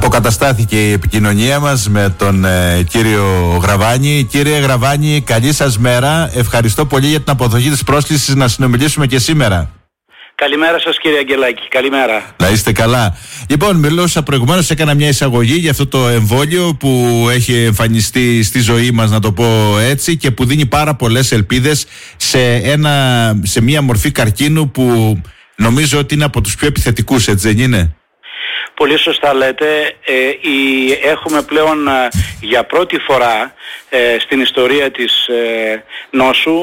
Αποκαταστάθηκε η επικοινωνία μας με τον κύριο Γραβάνη. Κύριε Γραβάνη, καλή σας μέρα. Ευχαριστώ πολύ για την αποδοχή της πρόσκλησης να συνομιλήσουμε και σήμερα. Καλημέρα σας κύριε Αγγελάκη, καλημέρα. Να είστε καλά. Λοιπόν, μιλούσα προηγουμένως, έκανα μια εισαγωγή για αυτό το εμβόλιο που έχει εμφανιστεί στη ζωή μας, να το πω έτσι, και που δίνει πάρα πολλές ελπίδες σε μια μορφή καρκίνου που νομίζω ότι είναι από τους πιο επιθετικούς, έτσι δεν είναι? Πολύ σωστά λέτε. Έχουμε πλέον για πρώτη φορά στην ιστορία της νόσου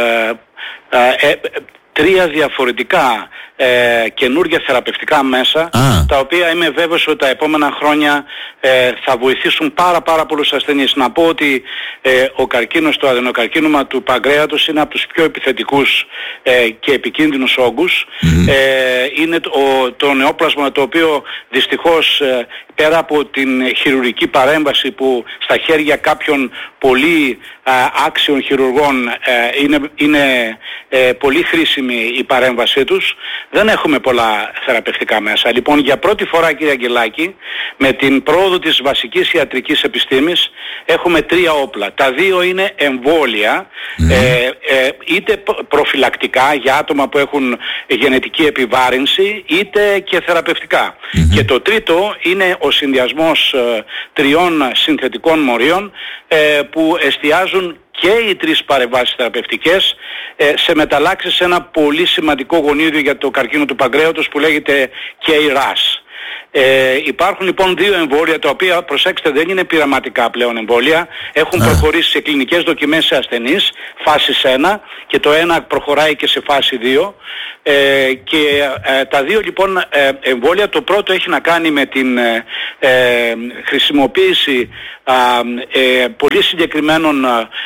3 διαφορετικά καινούργια θεραπευτικά μέσα, τα οποία είμαι βέβαιος ότι τα επόμενα χρόνια θα βοηθήσουν πάρα πολλούς ασθενείς. Να πω ότι ο καρκίνος, το αδενοκαρκίνωμα του παγκρέατος είναι από τους πιο επιθετικούς και επικίνδυνους όγκους. Είναι το νεόπλασμα το οποίο δυστυχώς πέρα από την χειρουργική παρέμβαση που στα χέρια κάποιων πολύ άξιων χειρουργών είναι πολύ χρήσιμη η παρέμβασή τους, δεν έχουμε πολλά θεραπευτικά μέσα. Λοιπόν, για πρώτη φορά κύριε Αγγελάκη, με την πρόοδο της βασικής ιατρικής επιστήμης έχουμε 3 όπλα. Τα 2 είναι εμβόλια, είτε προφυλακτικά για άτομα που έχουν γενετική επιβάρυνση, είτε και θεραπευτικά. Και το τρίτο είναι ο συνδυασμός 3 συνθετικών μορίων που εστιάζουν και οι 3 παρεμβάσεις θεραπευτικές σε μεταλλάξεις σε ένα πολύ σημαντικό γονίδιο για το καρκίνο του παγκρέατος που λέγεται KRAS. Υπάρχουν λοιπόν 2 εμβόλια τα οποία, προσέξτε, δεν είναι πειραματικά πλέον εμβόλια, έχουν προχωρήσει σε κλινικές δοκιμές σε ασθενείς φάσης 1 και το ένα προχωράει και σε φάση 2 και τα 2 λοιπόν εμβόλια, το πρώτο έχει να κάνει με την χρησιμοποίηση πολύ συγκεκριμένων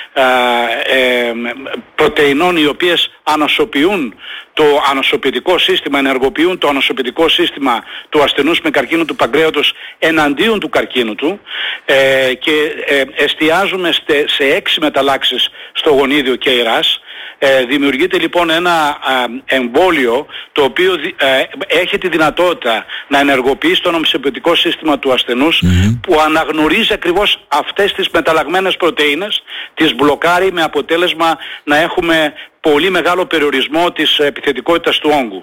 πρωτεϊνών οι οποίες ανοσοποιούν το ανοσοποιητικό σύστημα, ενεργοποιούν το ανοσοποιητικό σύστημα του ασθενούς με καρκίνο του παγκρέατος εναντίον του καρκίνου του και εστιάζουμε σε 6 μεταλλάξεις στο γονίδιο KRAS. Δημιουργείται λοιπόν ένα εμβόλιο το οποίο έχει τη δυνατότητα να ενεργοποιήσει το ανοσοποιητικό σύστημα του ασθενούς που αναγνωρίζει ακριβώς αυτές τις μεταλλαγμένες πρωτεΐνες, τις μπλοκάρει με αποτέλεσμα να έχουμε πολύ μεγάλο περιορισμό της επιθετικότητας του όγκου.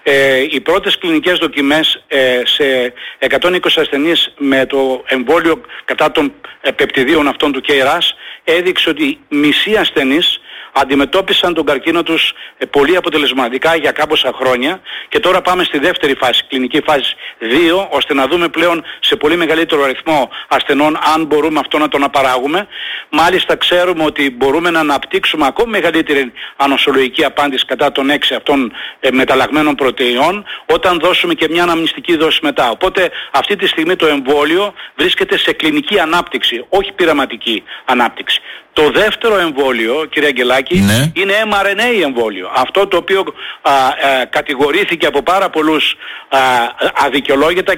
Οι πρώτες κλινικές δοκιμές σε 120 ασθενείς με το εμβόλιο κατά των πεπτιδίων αυτών του KRAS έδειξε ότι μισοί ασθενείς αντιμετώπισαν τον καρκίνο τους πολύ αποτελεσματικά για κάμποσα χρόνια και τώρα πάμε στη δεύτερη φάση, κλινική φάση 2, ώστε να δούμε πλέον σε πολύ μεγαλύτερο αριθμό ασθενών αν μπορούμε αυτό να το αναπαράγουμε. Μάλιστα ξέρουμε ότι μπορούμε να αναπτύξουμε ακόμη μεγαλύτερη ανοσολογική απάντηση κατά των 6 αυτών μεταλλαγμένων πρωτεϊνών όταν δώσουμε και μια αναμνηστική δόση μετά. Οπότε αυτή τη στιγμή το εμβόλιο βρίσκεται σε κλινική ανάπτυξη, όχι πειραματική ανάπτυξη. Το δεύτερο εμβόλιο, κύριε Αγγελάκη, είναι mRNA εμβόλιο. Αυτό το οποίο κατηγορήθηκε από πάρα πολλούς αδικαιολόγητα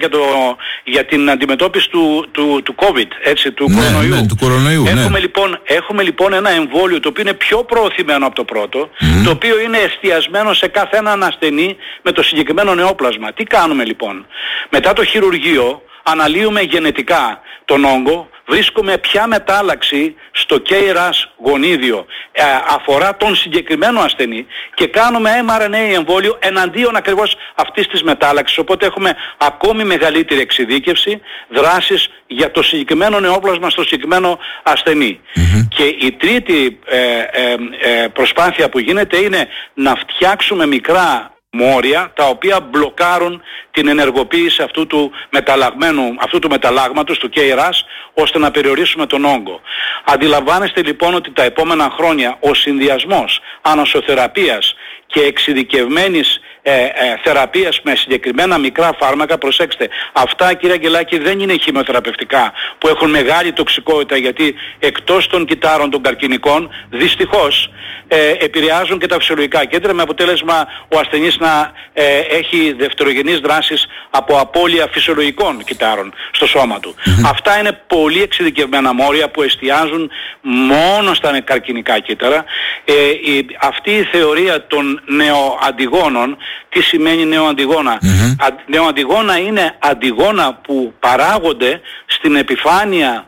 για την αντιμετώπιση του COVID, έτσι, του κορονοϊού. Έχουμε λοιπόν ένα εμβόλιο το οποίο είναι πιο προωθημένο από το πρώτο, το οποίο είναι εστιασμένο σε κάθε έναν ασθενή με το συγκεκριμένο νεόπλασμα. Τι κάνουμε λοιπόν? Μετά το χειρουργείο αναλύουμε γενετικά τον όγκο, βρίσκουμε ποια μετάλλαξη στο KRAS γονίδιο αφορά τον συγκεκριμένο ασθενή και κάνουμε mRNA εμβόλιο εναντίον ακριβώς αυτής της μετάλλαξης. Οπότε έχουμε ακόμη μεγαλύτερη εξειδίκευση, δράσεις για το συγκεκριμένο νεόπλασμα στο συγκεκριμένο ασθενή. Και η τρίτη προσπάθεια που γίνεται είναι να φτιάξουμε μικρά μόρια τα οποία μπλοκάρουν την ενεργοποίηση αυτού του μεταλλάγματος, του KRAS, ώστε να περιορίσουμε τον όγκο. Αντιλαμβάνεστε λοιπόν ότι τα επόμενα χρόνια ο συνδυασμός ανοσοθεραπείας και εξειδικευμένης θεραπείας με συγκεκριμένα μικρά φάρμακα, προσέξτε, αυτά κύριε Αγγελάκη δεν είναι χημειοθεραπευτικά που έχουν μεγάλη τοξικότητα, γιατί εκτός των κυτάρων των καρκινικών δυστυχώς επηρεάζουν και τα φυσιολογικά κέντρα με αποτέλεσμα ο ασθενής να έχει δευτερογενείς δράσεις από απώλεια φυσιολογικών κυτάρων στο σώμα του. Αυτά είναι πολύ εξειδικευμένα μόρια που εστιάζουν μόνο στα καρκινικά κύτταρα. Αυτή η θεωρία των νεοαντιγόνων τι σημαίνει νέο αντιγόνα. Νέο αντιγόνα είναι αντιγόνα που παράγονται στην επιφάνεια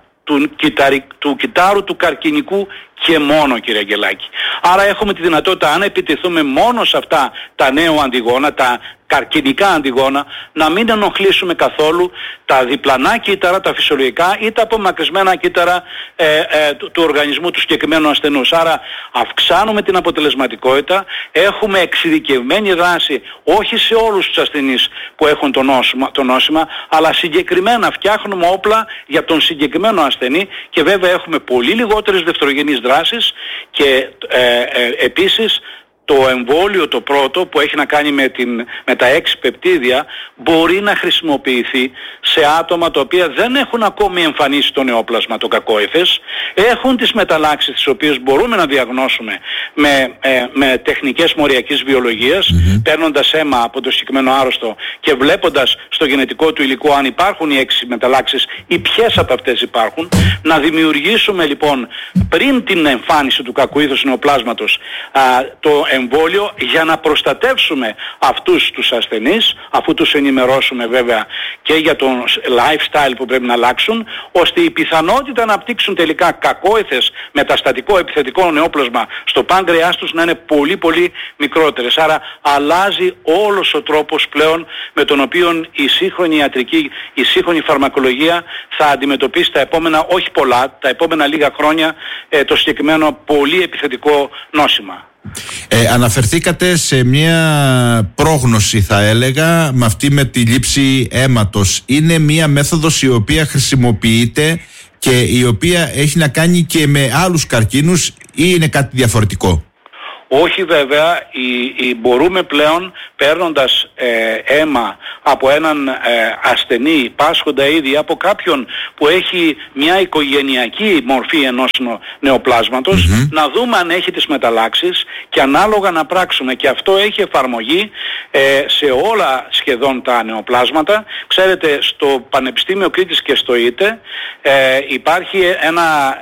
του κυτάρου του καρκινικού και μόνο, κύριε Αγγελάκη. Άρα έχουμε τη δυνατότητα, αν επιτεθούμε μόνο σε αυτά τα νέο αντιγόνα, τα καρκινικά αντιγόνα, να μην ενοχλήσουμε καθόλου τα διπλανά κύτταρα, τα φυσιολογικά ή τα απομακρυσμένα κύτταρα του οργανισμού του συγκεκριμένου ασθενούς. Άρα αυξάνουμε την αποτελεσματικότητα, έχουμε εξειδικευμένη δράση όχι σε όλους τους ασθενείς που έχουν το νόσημα, αλλά συγκεκριμένα φτιάχνουμε όπλα για τον συγκεκριμένο ασθενή και βέβαια έχουμε πολύ λιγότερες δευτερογενείς δράσεις και επίσης το εμβόλιο το πρώτο που έχει να κάνει με τα 6 πεπτίδια μπορεί να χρησιμοποιηθεί σε άτομα τα οποία δεν έχουν ακόμη εμφανίσει το νεόπλασμα, το κακόηθες, έχουν τις μεταλλάξεις τις οποίες μπορούμε να διαγνώσουμε με τεχνικές μοριακής βιολογίας, παίρνοντας αίμα από το συγκεκριμένο άρρωστο και βλέποντας στο γενετικό του υλικό αν υπάρχουν οι 6 μεταλλάξεις ή ποιες από αυτές υπάρχουν, να δημιουργήσουμε λοιπόν πριν την εμφάνιση του κακοήθους νεοπλάσματος το εμβόλιο για να προστατεύσουμε αυτούς τους ασθενείς, αφού τους ενημερώσουμε βέβαια και για το lifestyle που πρέπει να αλλάξουν, ώστε η πιθανότητα να αναπτύξουν τελικά κακόηθες μεταστατικό επιθετικό νεόπλασμα στο πάγκρεάς τους να είναι πολύ πολύ μικρότερες. Άρα αλλάζει όλος ο τρόπος πλέον με τον οποίο η σύγχρονη ιατρική, η σύγχρονη φαρμακολογία θα αντιμετωπίσει τα επόμενα, όχι πολλά, τα επόμενα λίγα χρόνια το συγκεκριμένο πολύ επιθετικό νόσημα. Αναφερθήκατε σε μια πρόγνωση, θα έλεγα, με αυτή με τη λήψη αίματος. Είναι μια μέθοδος η οποία χρησιμοποιείται και η οποία έχει να κάνει και με άλλους καρκίνους ή είναι κάτι διαφορετικό? Όχι βέβαια, μπορούμε πλέον παίρνοντας αίμα από έναν ασθενή, πάσχοντα ήδη από κάποιον που έχει μια οικογενειακή μορφή ενός νεοπλάσματος, να δούμε αν έχει τις μεταλλάξεις και ανάλογα να πράξουμε. Και αυτό έχει εφαρμογή σε όλα σχεδόν τα νεοπλάσματα. Ξέρετε, στο Πανεπιστήμιο Κρήτης και στο ΙΤΕ υπάρχει ένα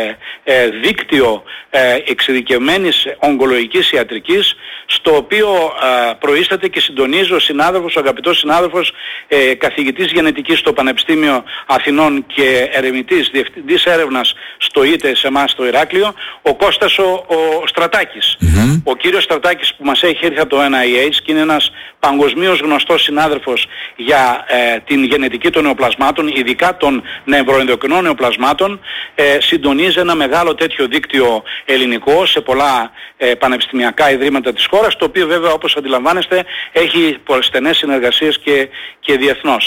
δίκτυο εξειδικευμένης ογκολογικής ιατρικής, στο οποίο προείσταται και συντονίζει ο συνάδελφος, ο αγαπητός συνάδελφος, καθηγητής γενετικής στο Πανεπιστήμιο Αθηνών και ερευνητής, διευθυντής έρευνας στο ΙΤΕ σε εμάς στο Ηράκλειο, ο Κώστας ο Στρατάκης. Ο κύριος Στρατάκης που μας έχει έρθει από το NIH και είναι ένας παγκοσμίως γνωστός συνάδελφος για την γενετική των νεοπλασμάτων, ειδικά των νευροενδοκρινών νεοπλασμάτων, συντονίζει ένα μεγάλο τέτοιο δίκτυο ελληνικό σε πολλά πανεπιστημιακά ιδρύματα της χώρας, το οποίο βέβαια, όπως αντιλαμβάνεστε, έχει στενές συνεργασίες και διεθνώς.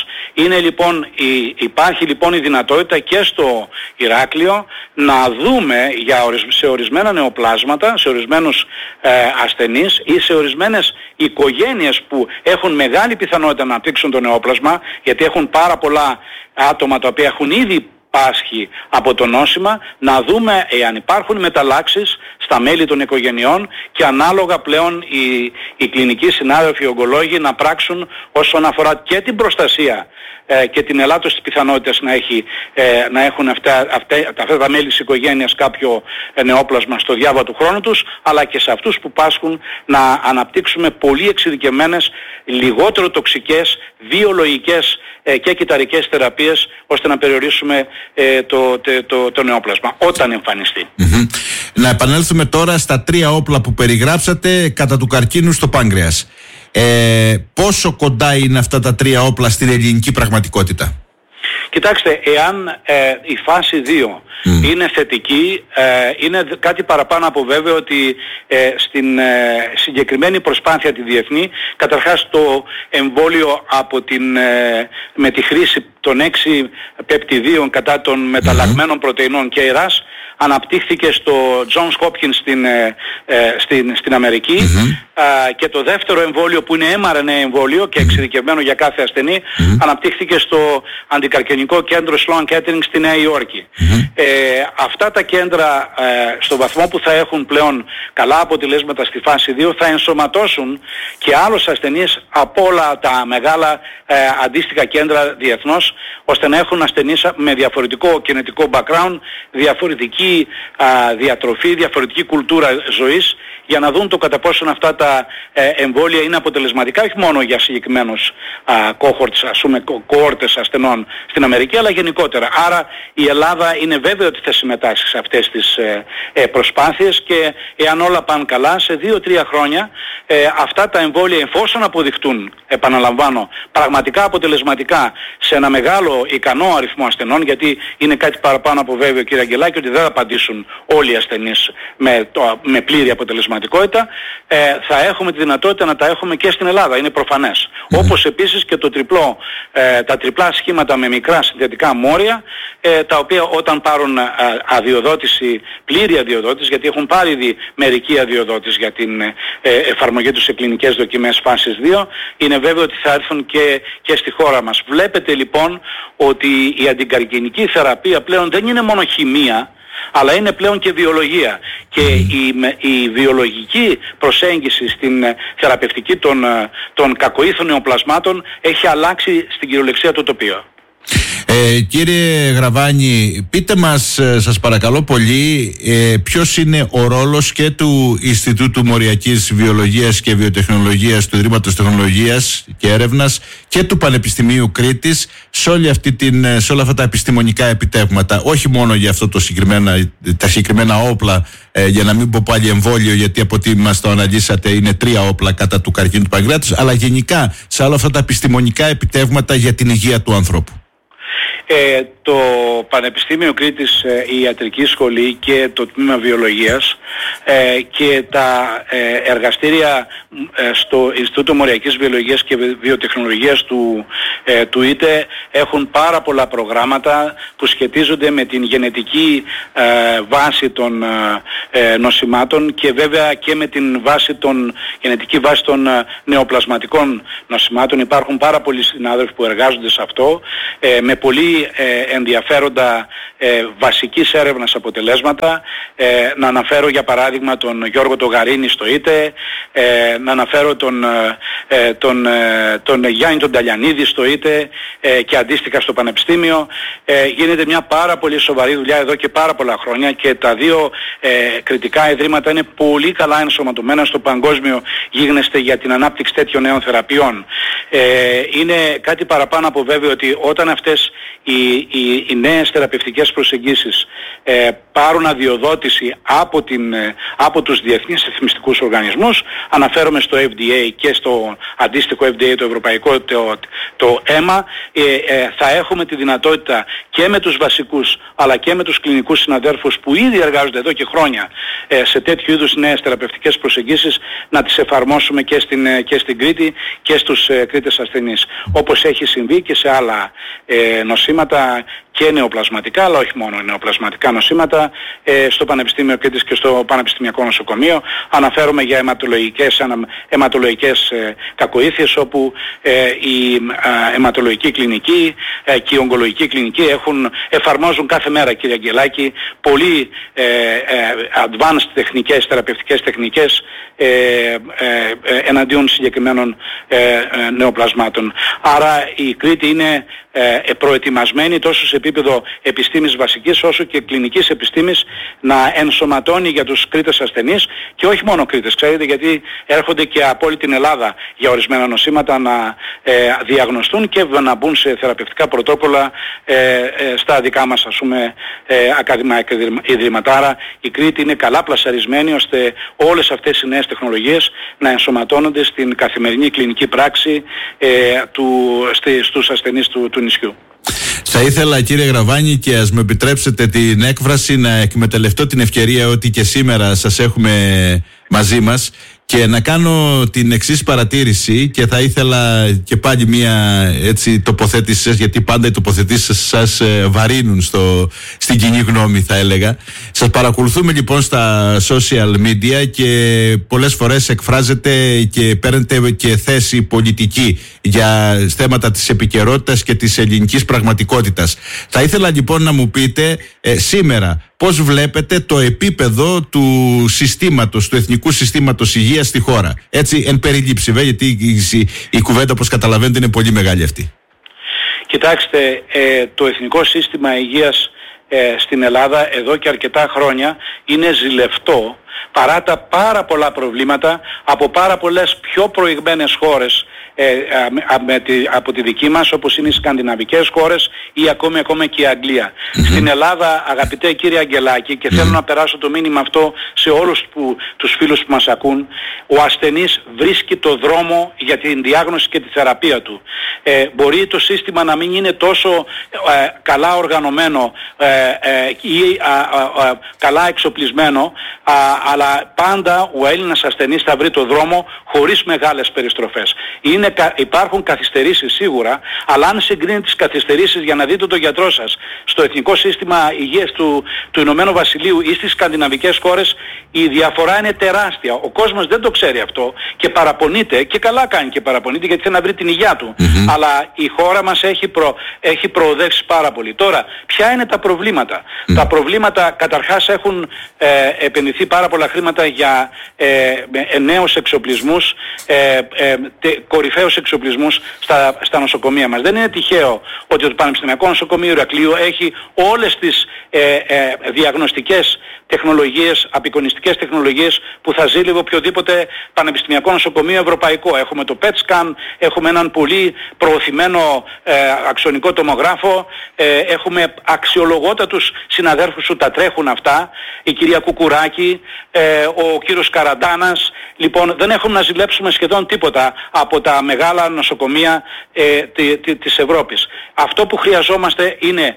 Υπάρχει λοιπόν η δυνατότητα και στο Ηράκλειο να δούμε σε ορισμένα νεοπλάσματα, σε ορισμένους ασθενείς ή σε ορισμένες οικογένειες που έχουν μεγάλη πιθανότητα να αναπτύξουν το νεόπλασμα, γιατί έχουν πάρα πολλά άτομα τα οποία έχουν ήδη πάσχει από το νόσημα, να δούμε εάν υπάρχουν μεταλλάξεις στα μέλη των οικογενειών και ανάλογα πλέον οι κλινικοί συνάδελφοι, οι ογκολόγοι να πράξουν όσον αφορά και την προστασία και την ελάττωση της πιθανότητας να έχουν αυτά τα μέλη της οικογένειας κάποιο νεόπλασμα στο διάβα του χρόνου τους, αλλά και σε αυτούς που πάσχουν να αναπτύξουμε πολύ εξειδικευμένες, λιγότερο τοξικές, βιολογικές και κυταρικές θεραπείες, ώστε να περιορίσουμε το νεόπλασμα όταν εμφανιστεί. Να επανέλθουμε τώρα στα 3 όπλα που περιγράψατε κατά του καρκίνου στο πάγκρεας. Πόσο κοντά είναι αυτά τα 3 όπλα στην ελληνική πραγματικότητα? Κοιτάξτε, εάν η φάση 2 είναι θετική, είναι κάτι παραπάνω από βέβαιο ότι στην συγκεκριμένη προσπάθεια τη διεθνή, καταρχάς το εμβόλιο με τη χρήση των 6 πεπτιδίων κατά των μεταλλαγμένων πρωτεϊνών και ΕΡΑΣ αναπτύχθηκε στο Johns Hopkins στην Αμερική, και το δεύτερο εμβόλιο που είναι mRNA εμβόλιο και εξειδικευμένο για κάθε ασθενή αναπτύχθηκε στο αντικαρκινικό κέντρο Sloan Kettering στη Νέα Υόρκη. Αυτά τα κέντρα στο βαθμό που θα έχουν πλέον καλά αποτελέσματα στη φάση 2 θα ενσωματώσουν και άλλους ασθενείς από όλα τα μεγάλα αντίστοιχα κέντρα διεθνώς, ώστε να έχουν ασθενείς με διαφορετικό γενετικό background, διαφορετική διαφορετική διατροφή, διαφορετική κουλτούρα ζωής, για να δουν το κατά πόσον αυτά τα εμβόλια είναι αποτελεσματικά, όχι μόνο για συγκεκριμένους κόχορτες ασθενών στην Αμερική, αλλά γενικότερα. Άρα η Ελλάδα είναι βέβαιο ότι θα συμμετάσχει σε αυτές τις προσπάθειες, και εάν όλα πάνε καλά, σε 2-3 χρόνια αυτά τα εμβόλια, εφόσον αποδειχτούν, επαναλαμβάνω, πραγματικά αποτελεσματικά σε ένα μεγάλο ικανό αριθμό ασθενών, γιατί είναι κάτι παραπάνω από βέβαιο, κύριε Αγγελάκη, ότι δεν θα απαντήσουν όλοι οι ασθενείς με πλήρη αποτελεσματικότητα, θα έχουμε τη δυνατότητα να τα έχουμε και στην Ελλάδα, είναι προφανές. Όπως επίσης και τα τριπλά σχήματα με μικρά συνθετικά μόρια, τα οποία όταν πάρουν αδειοδότηση, πλήρη αδειοδότηση, γιατί έχουν πάρει ήδη μερική αδειοδότηση για την εφαρμογή τους σε κλινικές δοκιμές φάσης 2, είναι βέβαιο ότι θα έρθουν και στη χώρα μας. Βλέπετε λοιπόν ότι η αντικαρκινική θεραπεία πλέον δεν είναι μόνο χημεία, αλλά είναι πλέον και βιολογία, και η βιολογική προσέγγιση στην θεραπευτική των κακοήθων νεοπλασμάτων έχει αλλάξει στην κυριολεξία το τοπίο. Κύριε Γραβάνη, πείτε μας, σας παρακαλώ πολύ, ποιος είναι ο ρόλος και του Ινστιτούτου Μοριακής Βιολογίας και Βιοτεχνολογίας του Ιδρύματος Τεχνολογίας και Έρευνας και του Πανεπιστημίου Κρήτης σε όλα αυτά τα επιστημονικά επιτεύγματα, όχι μόνο για αυτό τα συγκεκριμένα όπλα, για να μην πω πάλι εμβόλιο, γιατί από ό,τι μας το αναλύσατε είναι 3 όπλα κατά του καρκίνου του παγκρέατος, αλλά γενικά σε όλα αυτά τα επιστημονικά επιτεύγματα για την υγεία του ανθρώπου. Το Πανεπιστήμιο Κρήτης, η Ιατρική Σχολή και το Τμήμα Βιολογίας και τα εργαστήρια στο Ινστιτούτο Μοριακής Βιολογίας και Βιοτεχνολογίας του ΙΤΕ έχουν πάρα πολλά προγράμματα που σχετίζονται με την γενετική βάση των νοσημάτων, και βέβαια και με την γενετική βάση των νεοπλασματικών νοσημάτων. Υπάρχουν πάρα πολλοί συνάδελφοι που εργάζονται σε αυτό με πολύ ενδιαφέροντα βασικής έρευνας αποτελέσματα. Να αναφέρω για παράδειγμα τον Γιώργο Τογαρίνη στο ΙΤΕ, να αναφέρω τον Γιάννη τον Ταλιανίδη στο ΙΤΕ και αντίστοιχα στο Πανεπιστήμιο. Γίνεται μια πάρα πολύ σοβαρή δουλειά εδώ και πάρα πολλά χρόνια, και τα δύο κριτικά ιδρύματα είναι πολύ καλά ενσωματωμένα στο παγκόσμιο γίγνεσθε για την ανάπτυξη τέτοιων νέων θεραπείων. Είναι κάτι παραπάνω από βέβαιο ότι όταν αυτές οι νέες θεραπευτικές προσεγγίσεις πάρουν αδειοδότηση από τους διεθνείς ρυθμιστικούς οργανισμούς, αναφέρομαι στο FDA και στο αντίστοιχο FDA, το ευρωπαϊκό, το EMA, θα έχουμε τη δυνατότητα και με τους βασικούς αλλά και με τους κλινικούς συναδέρφους που ήδη εργάζονται εδώ και χρόνια σε τέτοιου είδους νέες θεραπευτικές προσεγγίσεις να τις εφαρμόσουμε και στην Κρήτη και στους Κρήτες ασθενείς, όπως έχει συμβεί και σε άλλα νοσήματα και νεοπλασματικά, αλλά όχι μόνο νεοπλασματικά νοσήματα, στο Πανεπιστήμιο Κρήτης και στο Πανεπιστημιακό Νοσοκομείο. Αναφέρομαι για αιματολογικές κακοήθειες, όπου η αιματολογική κλινική και η ογκολογική κλινική εφαρμόζουν κάθε μέρα, κύριε Αγγελάκη, πολύ advanced θεραπευτικές τεχνικές εναντίον συγκεκριμένων νεοπλασμάτων. Άρα η Κρήτη είναι προετοιμασμένη τόσο σε επίπεδο επιστήμης βασικής όσο και κλινικής επιστήμης να ενσωματώνει για τους Κρήτες ασθενείς, και όχι μόνο Κρήτες, ξέρετε, γιατί έρχονται και από όλη την Ελλάδα για ορισμένα νοσήματα να διαγνωστούν και να μπουν σε θεραπευτικά πρωτόκολλα στα δικά μας, ας πούμε, ακαδημαϊκά ιδρύματα. Άρα η Κρήτη είναι καλά πλασαρισμένη ώστε όλες αυτές οι νέες τεχνολογίες να ενσωματώνονται στην καθημερινή κλινική πράξη στους ασθενείς του νησιού. Θα ήθελα, κύριε Γραβάνη, και ας με επιτρέψετε την έκφραση, να εκμεταλλευτώ την ευκαιρία ότι και σήμερα σας έχουμε μαζί μας και να κάνω την εξής παρατήρηση, και θα ήθελα και πάλι μια έτσι τοποθέτηση σας, γιατί πάντα οι τοποθετήσεις σας βαρύνουν στην κοινή γνώμη, θα έλεγα. Σας παρακολουθούμε λοιπόν στα social media και πολλές φορές εκφράζετε και παίρνετε και θέση πολιτική για θέματα της επικαιρότητας και της ελληνικής πραγματικότητας. Θα ήθελα λοιπόν να μου πείτε σήμερα πώς βλέπετε το επίπεδο του συστήματος, του Εθνικού Συστήματος Υγείας στη χώρα. Έτσι, εν περιλήψη, γιατί η κουβέντα, όπως καταλαβαίνετε, είναι πολύ μεγάλη αυτή. Κοιτάξτε, το Εθνικό Σύστημα Υγείας στην Ελλάδα εδώ και αρκετά χρόνια είναι ζηλευτό, παρά τα πάρα πολλά προβλήματα από πάρα πολλές πιο προηγμένες χώρες από τη δική μας, όπως είναι οι σκανδιναβικές χώρες ή ακόμα και η Αγγλία. Στην Ελλάδα, αγαπητέ κύριε Αγγελάκη, και θέλω να περάσω το μήνυμα αυτό σε όλους τους φίλους που μας ακούν, ο ασθενής βρίσκει το δρόμο για την διάγνωση και τη θεραπεία του. Μπορεί το σύστημα να μην είναι τόσο καλά οργανωμένο ή καλά εξοπλισμένο, αλλά πάντα ο Έλληνας ασθενής θα βρει το δρόμο χωρίς μεγάλες περιστροφές. Υπάρχουν καθυστερήσεις σίγουρα, αλλά αν συγκρίνει τις καθυστερήσεις για να δείτε τον γιατρό σας στο Εθνικό Σύστημα Υγείας του Ηνωμένου Βασιλείου ή στις σκανδιναβικές χώρες, η διαφορά είναι τεράστια. Ο κόσμος δεν το ξέρει αυτό και παραπονείται, και καλά κάνει και παραπονείται, γιατί θέλει να βρει την υγεία του. Αλλά η χώρα μας έχει προοδεύσει πάρα πολύ. Τώρα, ποια είναι τα προβλήματα? Τα προβλήματα, καταρχάς, έχουν επενδυθεί πάρα πολλά χρήματα για νέους εξοπλισμούς, κορυφαίους εξοπλισμούς στα νοσοκομεία μας. Δεν είναι τυχαίο ότι το Πανεπιστημιακό Νοσοκομείο Ηρακλείου έχει όλες τις διαγνωστικές τεχνολογίες, απεικονιστικές τεχνολογίες που θα ζήλευε οποιοδήποτε πανεπιστημιακό νοσοκομείο ευρωπαϊκό. Έχουμε το PET scan, έχουμε έναν πολύ προωθημένο αξονικό τομογράφο, έχουμε αξιολογότατους συναδέρφους που τα τρέχουν αυτά, η κυρία Κουκουράκη, ο κύριος Καραντάνας. Λοιπόν, δεν έχουμε να ζηλέψουμε σχεδόν τίποτα από τα μεγάλα νοσοκομεία της Ευρώπης. Αυτό που χρειαζόμαστε είναι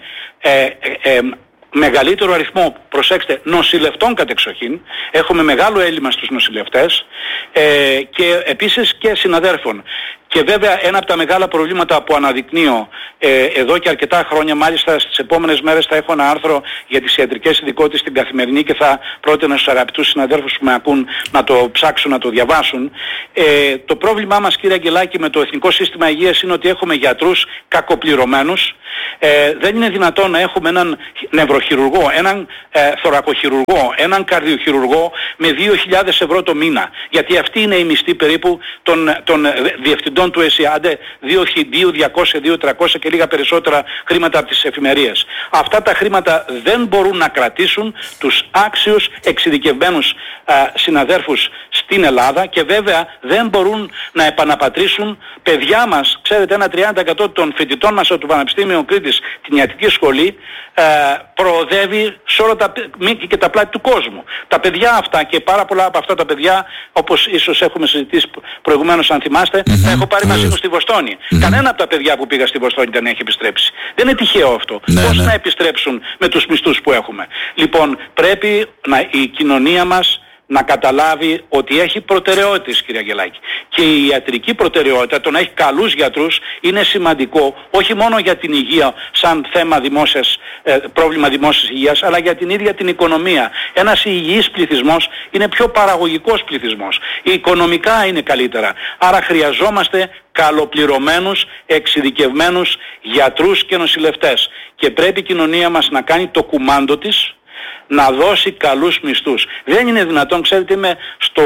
μεγαλύτερο αριθμό, προσέξτε, νοσηλευτών κατεξοχήν. Έχουμε μεγάλο έλλειμμα στους νοσηλευτές και επίσης και συναδέρφων. Και βέβαια ένα από τα μεγάλα προβλήματα που αναδεικνύω εδώ και αρκετά χρόνια, μάλιστα στις επόμενες μέρες θα έχω ένα άρθρο για τις ιατρικές ειδικότητες στην Καθημερινή και θα πρότεινα στους αγαπητούς συναδέλφους που με ακούν να το ψάξουν, να το διαβάσουν. Το πρόβλημά μας, κύριε Αγγελάκη, με το Εθνικό Σύστημα Υγείας είναι ότι έχουμε γιατρούς κακοπληρωμένους. Δεν είναι δυνατόν να έχουμε έναν νευροχειρουργό, έναν θωρακοχειρουργό, έναν καρδιοχειρουργό με 2.000 ευρώ το μήνα. Γιατί αυτή είναι η μισθή περίπου των διευθυντών του ΕΣΥΑΝΤΕ, 2.200, 2.300 και λίγα περισσότερα χρήματα από τις εφημερίες. Αυτά τα χρήματα δεν μπορούν να κρατήσουν τους άξιους εξειδικευμένους συναδέρφους στην Ελλάδα και βέβαια δεν μπορούν να επαναπατρίσουν παιδιά μας. Ξέρετε, ένα 30% των φοιτητών μας από το Πανεπιστήμιο Κρήτης, την ιατρική σχολή, προοδεύει σε όλα τα μήκη και τα πλάτη του κόσμου. Τα παιδιά αυτά και πάρα πολλά από αυτά τα παιδιά, όπως ίσως έχουμε συζητήσει προηγουμένως αν θυμάστε, τα έχω πάρει μαζί μου στη Βοστόνη. Κανένα από τα παιδιά που πήγα στη Βοστόνη δεν έχει επιστρέψει. Δεν είναι τυχαίο αυτό. Πώς να επιστρέψουν με τους μισθούς που έχουμε? Λοιπόν, πρέπει η κοινωνία μας να καταλάβει ότι έχει προτεραιότητες, κύριε Αγγελάκη. Και η ιατρική προτεραιότητα, το να έχει καλούς γιατρούς, είναι σημαντικό όχι μόνο για την υγεία σαν θέμα πρόβλημα δημόσιας υγείας, αλλά για την ίδια την οικονομία. Ένας υγιής πληθυσμός είναι πιο παραγωγικός πληθυσμός. Οικονομικά είναι καλύτερα. Άρα χρειαζόμαστε καλοπληρωμένους, εξειδικευμένους γιατρούς και νοσηλευτές. Και πρέπει η κοινωνία μας να κάνει το κουμάντο της, να δώσει καλούς μισθούς. Δεν είναι δυνατόν, ξέρετε, είμαι στο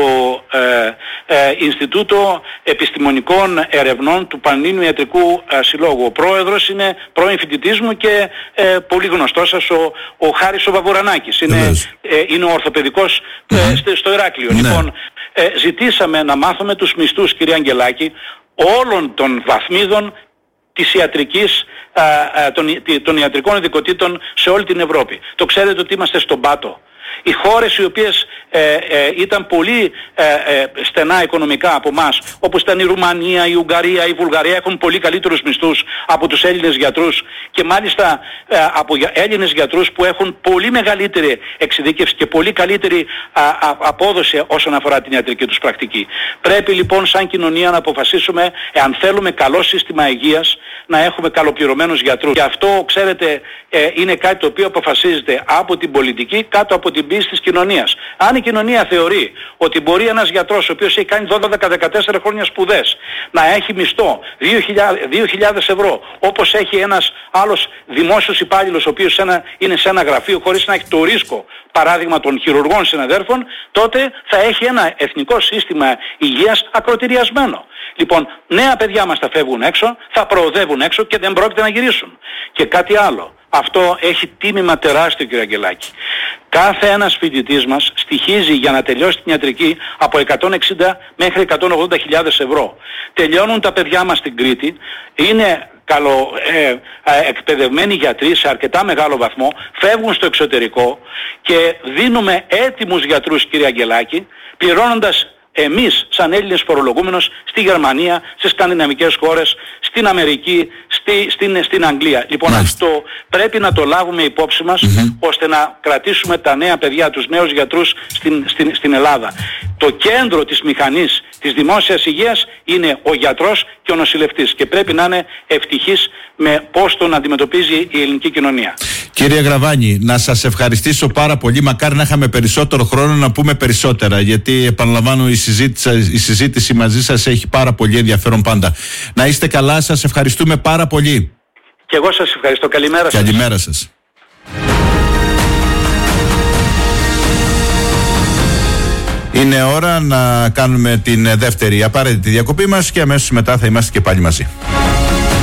Ινστιτούτο Επιστημονικών Ερευνών του Πανελλήνιου Ιατρικού Συλλόγου. Ο πρόεδρος είναι πρώην φοιτητής μου και πολύ γνωστός σας, ο Χάρης ο Βαβουρανάκης. Είναι ο ορθοπαιδικός στο Ηράκλειο. Λοιπόν, ζητήσαμε να μάθουμε τους μισθούς, κύριε Αγγελάκη, όλων των βαθμίδων της ιατρικής, των ιατρικών ειδικοτήτων σε όλη την Ευρώπη. Το ξέρετε ότι είμαστε στον πάτο. Οι χώρες οι οποίες ήταν πολύ στενά οικονομικά από εμάς, όπως ήταν η Ρουμανία, η Ουγγαρία, η Βουλγαρία, έχουν πολύ καλύτερους μισθούς από τους Έλληνες γιατρούς και μάλιστα από Έλληνες γιατρούς που έχουν πολύ μεγαλύτερη εξειδίκευση και πολύ καλύτερη απόδοση όσον αφορά την ιατρική τους πρακτική. Πρέπει λοιπόν σαν κοινωνία να αποφασίσουμε, εάν θέλουμε καλό σύστημα υγείας, να έχουμε καλοπληρωμένους γιατρούς. Και αυτό, ξέρετε, είναι κάτι το οποίο αποφασίζεται από την πολιτική κάτω από την πίεση της κοινωνίας. Αν η κοινωνία θεωρεί ότι μπορεί ένας γιατρός ο οποίος έχει κάνει 12-14 χρόνια σπουδές να έχει μισθό 2.000 ευρώ, όπως έχει ένας άλλος δημόσιος υπάλληλος ο οποίος είναι σε ένα γραφείο χωρίς να έχει το ρίσκο, παράδειγμα των χειρουργών συναδέρφων, τότε θα έχει ένα εθνικό σύστημα υγείας ακροτηριασμένο. Λοιπόν, νέα παιδιά μας θα φεύγουν έξω, θα προοδεύουν έξω και δεν πρόκειται να γυρίσουν. Και κάτι άλλο. αυτό έχει τίμημα τεράστιο, κύριε Αγγελάκη. Κάθε ένας φοιτητής μας στοιχίζει για να τελειώσει την ιατρική από 160 μέχρι 180.000 ευρώ. Τελειώνουν τα παιδιά μας στην Κρήτη, είναι εκπαιδευμένοι γιατροί σε αρκετά μεγάλο βαθμό, φεύγουν στο εξωτερικό και δίνουμε έτοιμους γιατρούς, κύριε Αγγελάκη, πληρώνοντας εμείς σαν Έλληνες φορολογούμενος στη Γερμανία, στις σκανδιναβικές χώρες, στην Αμερική, στην Αγγλία. Λοιπόν, αυτό πρέπει να το λάβουμε υπόψη μας, ώστε να κρατήσουμε τα νέα παιδιά, τους νέους γιατρούς στην Ελλάδα. Το κέντρο της μηχανής της δημόσιας υγείας είναι ο γιατρός και ο νοσηλευτής και πρέπει να είναι ευτυχής με πώς τον αντιμετωπίζει η ελληνική κοινωνία. Κύριε Γραβάνη, να σας ευχαριστήσω πάρα πολύ. Μακάρι να είχαμε περισσότερο χρόνο να πούμε περισσότερα, γιατί επαναλαμβάνω η συζήτηση μαζί σας έχει πάρα πολύ ενδιαφέρον πάντα. Να είστε καλά, σας ευχαριστούμε πάρα πολύ. Και εγώ σας ευχαριστώ. Καλημέρα σας. Καλημέρα σας. Είναι ώρα να κάνουμε την δεύτερη απαραίτητη διακοπή μας και αμέσως μετά θα είμαστε και πάλι μαζί.